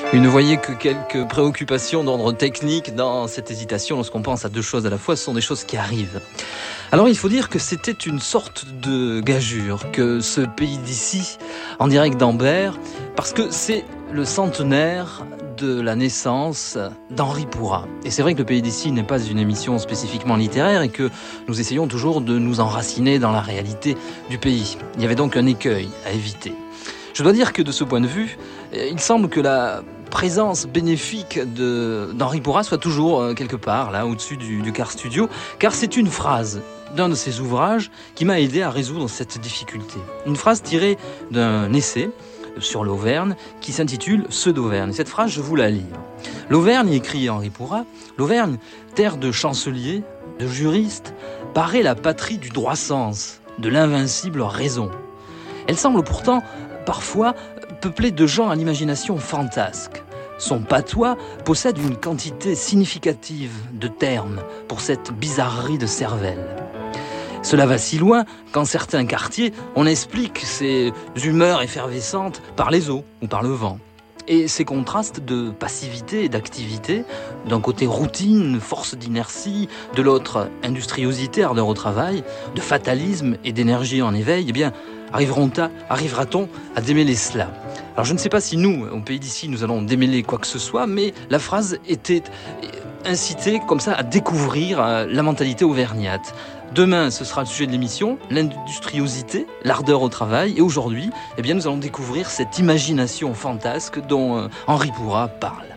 Vous ne voyez que quelques préoccupations d'ordre technique dans cette hésitation lorsqu'on pense à deux choses à la fois, ce sont des choses qui arrivent. Alors il faut dire que c'était une sorte de gageure que ce pays d'ici, en direct d'Ambert, parce que c'est le centenaire de la naissance d'Henri Pourrat. Et c'est vrai que le pays d'ici n'est pas une émission spécifiquement littéraire et que nous essayons toujours de nous enraciner dans la réalité du pays. Il y avait donc un écueil à éviter. Je dois dire que de ce point de vue, il semble que la présence bénéfique d'Henri Pourrat soit toujours quelque part là au-dessus du Car Studio, car c'est une phrase d'un de ses ouvrages qui m'a aidé à résoudre cette difficulté. Une phrase tirée d'un essai sur l'Auvergne qui s'intitule « Ceux d'Auvergne ». Cette phrase, je vous la lis. L'Auvergne, écrit Henri Pourrat, l'Auvergne, terre de chanceliers, de juristes, paraît la patrie du droit sens, de l'invincible raison. Elle semble pourtant parfois peuplée de gens à l'imagination fantasque. Son patois possède une quantité significative de termes pour cette bizarrerie de cervelle. Cela va si loin qu'en certains quartiers, on explique ces humeurs effervescentes par les eaux ou par le vent. Et ces contrastes de passivité et d'activité, d'un côté routine, force d'inertie, de l'autre industriosité, ardeur au travail, de fatalisme et d'énergie en éveil, eh bien, arrivera-t-on à démêler cela ? Alors je ne sais pas si nous, au pays d'ici, nous allons démêler quoi que ce soit, mais la phrase était incitée comme ça à découvrir la mentalité auvergnate. Demain, ce sera le sujet de l'émission, l'industriosité, l'ardeur au travail. Et aujourd'hui, eh bien, nous allons découvrir cette imagination fantasque dont Henri Pourrat parle.